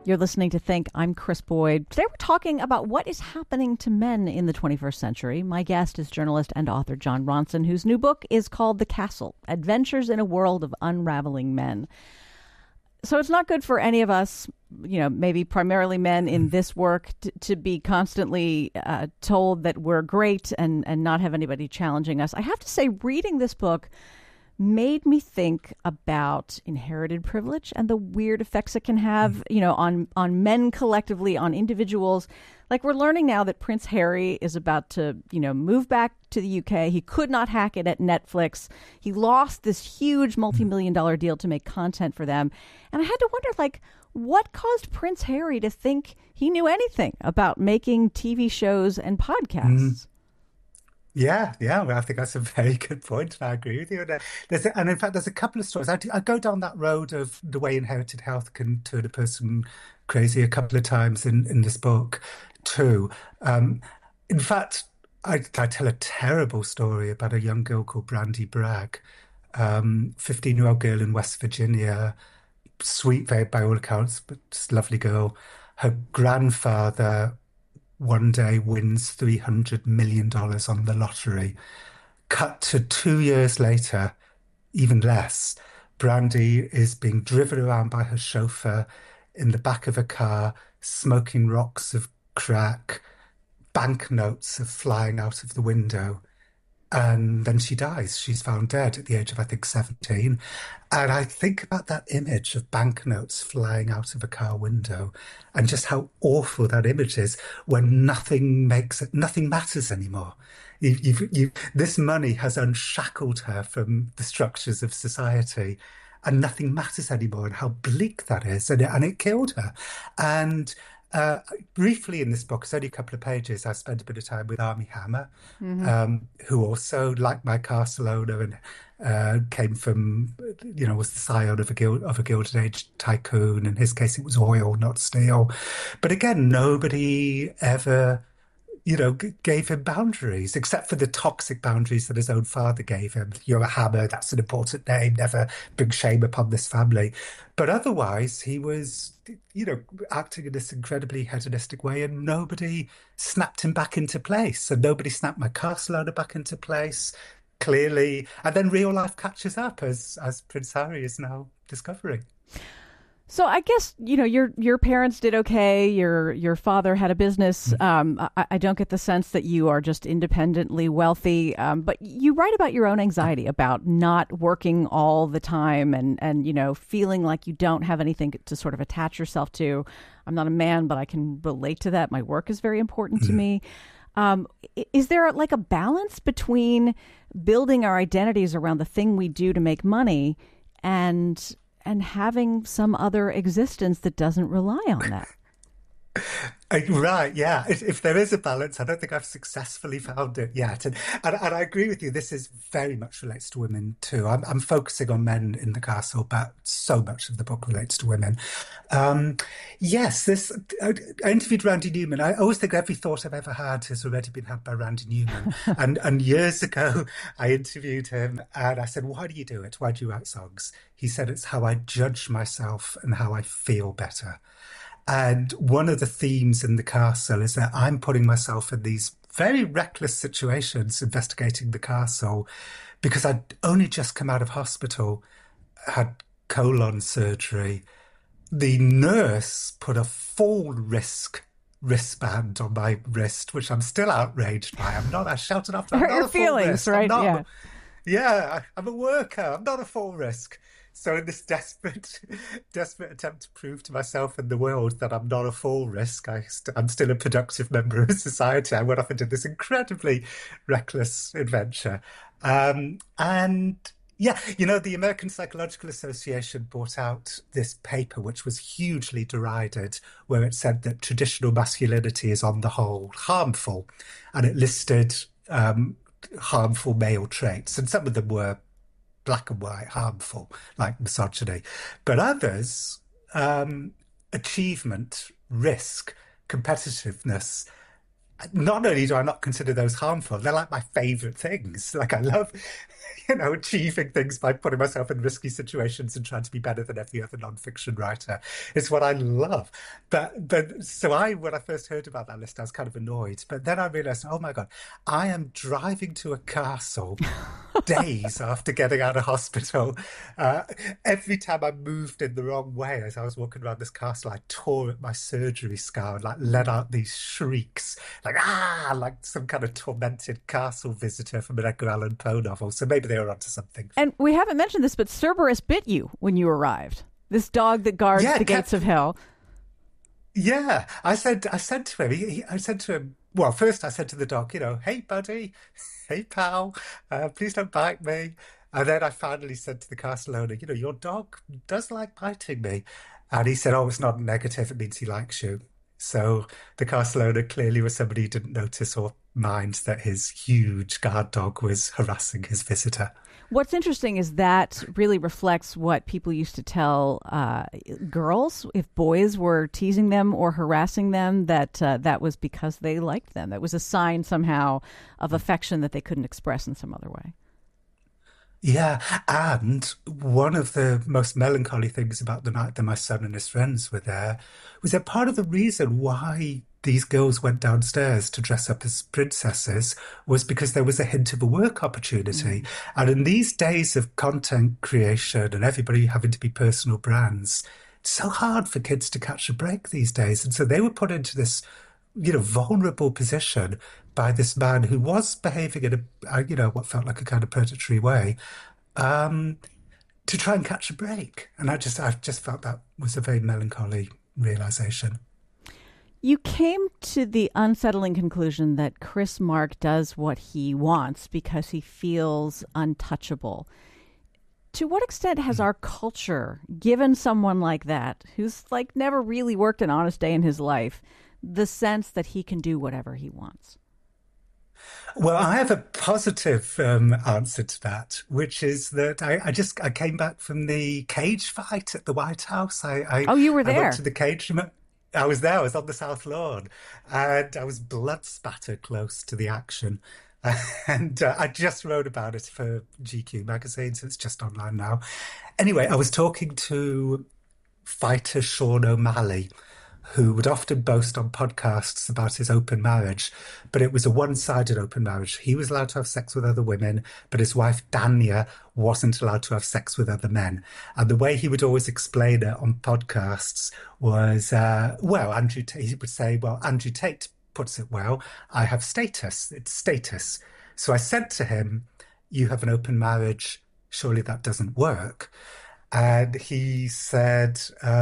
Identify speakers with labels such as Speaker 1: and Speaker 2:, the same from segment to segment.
Speaker 1: You're listening to Think. I'm Chris Boyd. Today we're talking about what is happening to men in the 21st century. My guest is journalist and author Jon Ronson, whose new book is called The Castle: Adventures in a World of Unraveling Men. So it's not good for any of us, maybe primarily men in this work, to be constantly told that we're great and not have anybody challenging us. I have to say, reading this book made me think about inherited privilege and the weird effects it can have, on men collectively, on individuals. Like, we're learning now that Prince Harry is about to, move back to the UK. He could not hack it at Netflix. He lost this huge multi-million-dollar deal to make content for them. And I had to wonder, what caused Prince Harry to think he knew anything about making TV shows and podcasts?
Speaker 2: Yeah. Well, I think that's a very good point. I agree with you. And in fact, there's a couple of stories. I go down that road of the way inherited health can turn a person crazy a couple of times in this book, too. In fact, I tell a terrible story about a young girl called Brandy Bragg, 15-year-old girl in West Virginia, sweet, very by all accounts, but just lovely girl. Her grandfather one day wins $300 million on the lottery. Cut to 2 years later, even less, Brandy is being driven around by her chauffeur in the back of a car, smoking rocks of crack, banknotes are flying out of the window. And then she dies. She's found dead at the age of, I think, 17. And I think about that image of banknotes flying out of a car window and just how awful that image is when nothing matters anymore. This money has unshackled her from the structures of society and nothing matters anymore, and how bleak that is. And it killed her. And briefly in this book, it's only a couple of pages, I spent a bit of time with Armie Hammer, who also, like my castle owner, and came from, was the scion of a Gilded Age tycoon. In his case, it was oil, not steel. But again, nobody ever gave him boundaries, except for the toxic boundaries that his own father gave him. You're a hammer, that's an important name, never bring shame upon this family. But otherwise, he was, acting in this incredibly hedonistic way, and nobody snapped him back into place. And nobody snapped my castle owner back into place, clearly. And then real life catches up, as Prince Harry is now discovering.
Speaker 1: So I guess, your parents did okay. Your father had a business. I don't get the sense that you are just independently wealthy. But you write about your own anxiety about not working all the time and feeling like you don't have anything to sort of attach yourself to. I'm not a man, but I can relate to that. My work is very important to me. Is there a balance between building our identities around the thing we do to make money and having some other existence that doesn't rely on that?
Speaker 2: Right, yeah. If there is a balance, I don't think I've successfully found it yet. And I agree with you, this is very much relates to women too. I'm focusing on men in the castle, but so much of the book relates to women. Yes, I interviewed Randy Newman. I always think every thought I've ever had has already been had by Randy Newman. and years ago, I interviewed him and I said, why do you do it? Why do you write songs? He said, it's how I judge myself and how I feel better. And one of the themes in The Castle is that I'm putting myself in these very reckless situations investigating the castle because I'd only just come out of hospital, had colon surgery. The nurse put a full risk wristband on my wrist, which I'm still outraged by. I shouted after
Speaker 1: her feelings, right?
Speaker 2: I'm a worker. I'm not a full risk. So in this desperate attempt to prove to myself and the world that I'm not a full risk, I'm still a productive member of society, I went off into this incredibly reckless adventure. The American Psychological Association brought out this paper, which was hugely derided, where it said that traditional masculinity is on the whole harmful. And it listed harmful male traits. And some of them were black and white, harmful, like misogyny. But others, achievement, risk, competitiveness, not only do I not consider those harmful, they're like my favorite things. Like I love, achieving things by putting myself in risky situations and trying to be better than every other nonfiction writer. It's what I love. When I first heard about that list, I was kind of annoyed. But then I realized, oh my God, I am driving to a castle days after getting out of hospital. Uh, every time I moved in the wrong way as I was walking around this castle, I tore at my surgery scar and like let out these shrieks, like some kind of tormented castle visitor from an Edgar Allan Poe novel. So maybe they were onto something.
Speaker 1: And we haven't mentioned this, but Cerberus bit you when you arrived. This dog that guards the gates of hell.
Speaker 2: Yeah, I said to him, I said to him, well, first I said to the dog, hey, buddy, hey, pal, please don't bite me. And then I finally said to the castle owner, your dog does like biting me. And he said, oh, it's not negative. It means he likes you. So the castle owner clearly was somebody who didn't notice or mind that his huge guard dog was harassing his visitor.
Speaker 1: What's interesting is that really reflects what people used to tell girls if boys were teasing them or harassing them, that was because they liked them. That was a sign somehow of affection that they couldn't express in some other way.
Speaker 2: Yeah, and one of the most melancholy things about the night that my son and his friends were there was that part of the reason why these girls went downstairs to dress up as princesses was because there was a hint of a work opportunity. And in these days of content creation and everybody having to be personal brands, it's so hard for kids to catch a break these days. And so they were put into this, vulnerable position by this man who was behaving in what felt like a kind of predatory way, to try and catch a break. And I just felt that was a very melancholy realization.
Speaker 1: You came to the unsettling conclusion that Chris Mark does what he wants because he feels untouchable. To what extent has our culture given someone like that, who's like never really worked an honest day in his life, the sense that he can do whatever he wants?
Speaker 2: Well, I have a positive answer to that, which is that I came back from the cage fight at the White House.
Speaker 1: Oh, you were
Speaker 2: I
Speaker 1: there.
Speaker 2: went to the cage. I was there. I was on the South Lawn, and I was blood spattered close to the action. And I just wrote about it for GQ magazine, so it's just online now. Anyway, I was talking to fighter Sean O'Malley, who would often boast on podcasts about his open marriage, but it was a one-sided open marriage. He was allowed to have sex with other women, but his wife, Dania, wasn't allowed to have sex with other men. And the way he would always explain it on podcasts was, he would say, well, Andrew Tate puts it well, I have status. It's status. So I said to him, you have an open marriage. Surely that doesn't work. And he said,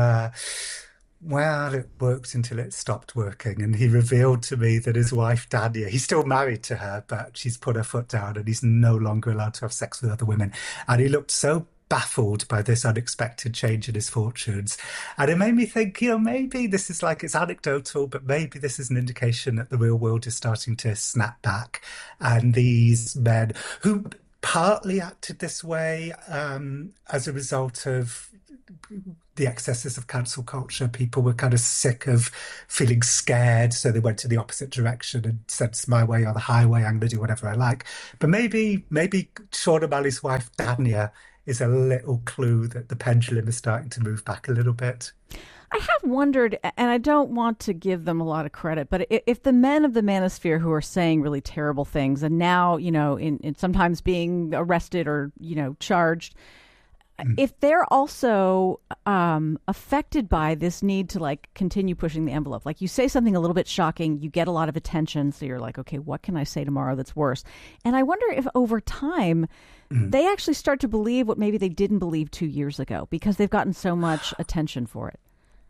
Speaker 2: well, it worked until it stopped working. And he revealed to me that his wife, Dania, he's still married to her, but she's put her foot down and he's no longer allowed to have sex with other women. And he looked so baffled by this unexpected change in his fortunes. And it made me think, maybe this is like, it's anecdotal, but maybe this is an indication that the real world is starting to snap back. And these men who partly acted this way as a result of the excesses of cancel culture. People were kind of sick of feeling scared, so they went to the opposite direction and said, it's my way or the highway, I'm going to do whatever I like. But maybe Sean O'Malley's wife, Dania, is a little clue that the pendulum is starting to move back a little bit.
Speaker 1: I have wondered, and I don't want to give them a lot of credit, but if the men of the manosphere who are saying really terrible things and now, in sometimes being arrested or, charged, if they're also affected by this need to continue pushing the envelope, like you say something a little bit shocking, you get a lot of attention. So you're like, okay, what can I say tomorrow that's worse? And I wonder if over time they actually start to believe what maybe they didn't believe 2 years ago because they've gotten so much attention for it.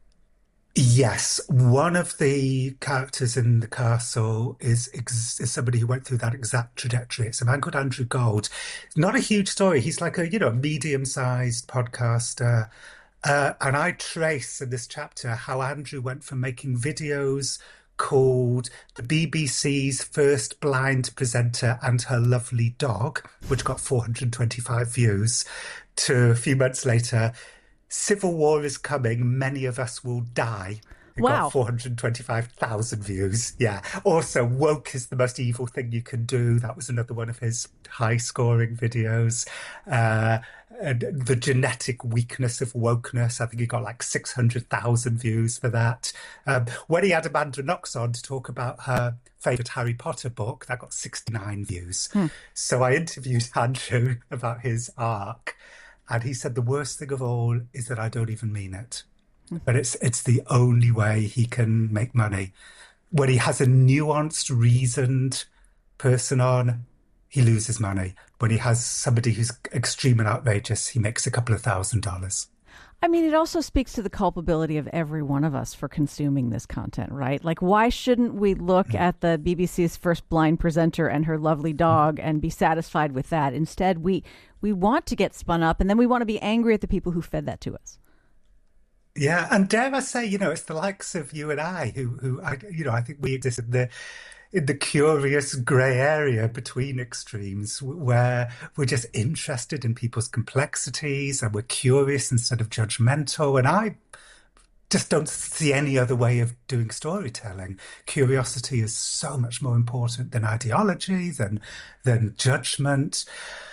Speaker 2: Yes, one of the characters in the castle is somebody who went through that exact trajectory. It's a man called Andrew Gold. Not a huge story. He's like a medium-sized podcaster. And I trace in this chapter how Andrew went from making videos called The BBC's First Blind Presenter and Her Lovely Dog, which got 425 views, to a few months later, Civil War is coming, many of us will die. It got
Speaker 1: Wow.
Speaker 2: 425,000 views. Yeah. Also, woke is the most evil thing you can do. That was another one of his high scoring videos. Uh, and the genetic weakness of wokeness. I think he got like 600,000 views for that. When he had Amanda Knox on to talk about her favorite Harry Potter book, that got 69 views. So I interviewed Andrew about his arc, and he said the worst thing of all is that I don't even mean it. But it's the only way he can make money. When he has a nuanced, reasoned person on, he loses money. When he has somebody who's extreme and outrageous, he makes a couple of $1,000s.
Speaker 1: I mean, it also speaks to the culpability of every one of us for consuming this content, right? Like, why shouldn't we look at the BBC's first blind presenter and her lovely dog and be satisfied with that? Instead, we want to get spun up, and then we want to be angry at the people who fed that to us.
Speaker 2: Yeah, and dare I say, it's the likes of you and I who I think we exist in the curious grey area between extremes, where we're just interested in people's complexities and we're curious instead of judgmental. And I just don't see any other way of doing storytelling. Curiosity is so much more important than ideology, than judgment.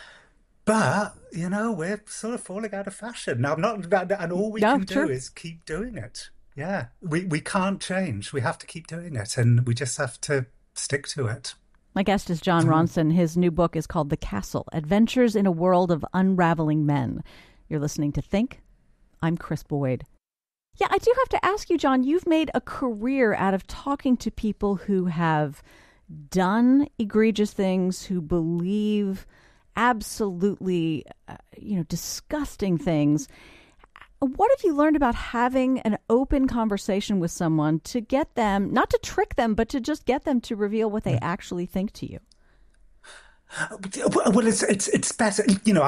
Speaker 2: But, we're sort of falling out of fashion. Now, and all we can do is keep doing it. Yeah, we can't change. We have to keep doing it, and we just have to stick to it.
Speaker 1: My guest is Jon Ronson. His new book is called The Castle, Adventures in a World of Unraveling Men. You're listening to Think. I'm Kris Boyd. Yeah, I do have to ask you, Jon, you've made a career out of talking to people who have done egregious things, who believe absolutely, disgusting things. What have you learned about having an open conversation with someone to get them, not to trick them, but to just get them to reveal what they actually think to you?
Speaker 2: Well, it's better.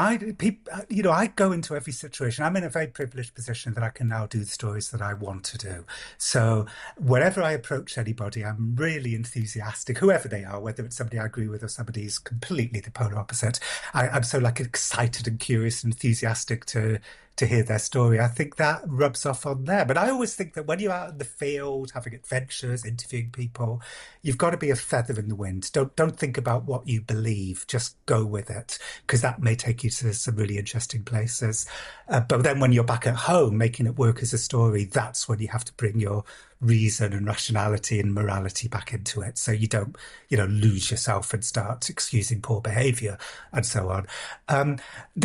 Speaker 2: I go into every situation. I'm in a very privileged position that I can now do the stories that I want to do. So whenever I approach anybody, I'm really enthusiastic, whoever they are, whether it's somebody I agree with or somebody who's completely the polar opposite. I'm so excited and curious and enthusiastic to hear their story. I think that rubs off on there. But I always think that when you're out in the field, having adventures, interviewing people, you've got to be a feather in the wind. Don't think about what you believe. Just go with it, because that may take you to some really interesting places. But then when you're back at home, making it work as a story, that's when you have to bring your reason and rationality and morality back into it, so you don't lose yourself and start excusing poor behavior and so on.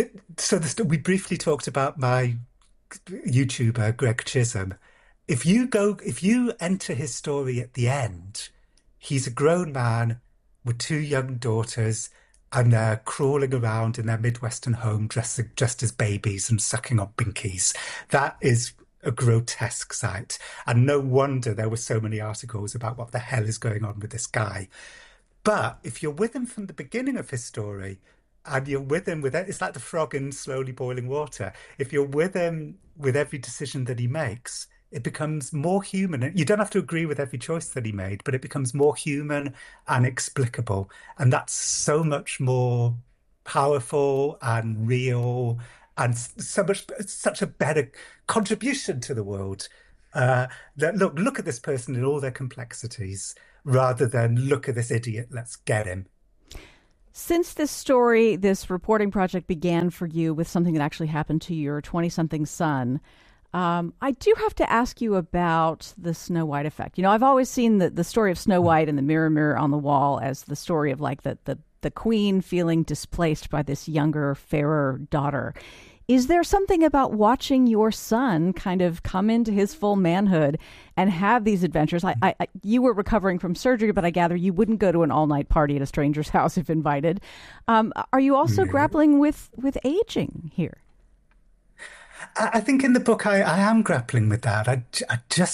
Speaker 2: We briefly talked about my YouTuber Greg Chisholm. If you enter his story at the end, he's a grown man with two young daughters, and they're crawling around in their Midwestern home dressed as babies and sucking on binkies. That is a grotesque sight, and no wonder there were so many articles about what the hell is going on with this guy. But if you're with him from the beginning of his story, and you're with him it's like the frog in slowly boiling water. If you're with him with every decision that he makes, it becomes more human. You don't have to agree with every choice that he made, but it becomes more human and explicable, and that's so much more powerful and real, and such a better contribution to the world. Look at this person in all their complexities, rather than look at this idiot, let's get him.
Speaker 1: Since this reporting project began for you with something that actually happened to your 20-something son, I do have to ask you about the Snow White effect. I've always seen the story of Snow White and the mirror, mirror on the wall as the story of the queen feeling displaced by this younger, fairer daughter. Is there something about watching your son kind of come into his full manhood and have these adventures? You were recovering from surgery, but I gather you wouldn't go to an all-night party at a stranger's house if invited. Are you also grappling with aging here?
Speaker 2: I think in the book I am grappling with that. I just